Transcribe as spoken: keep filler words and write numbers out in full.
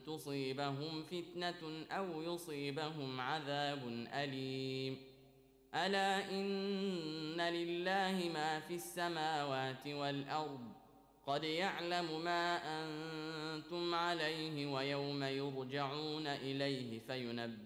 تصيبهم فتنة أو يصيبهم عذاب أليم. ألا إن لله ما في السماوات والأرض قد يعلم ما أنتم عليه ويوم يرجعون إليه فينبئهم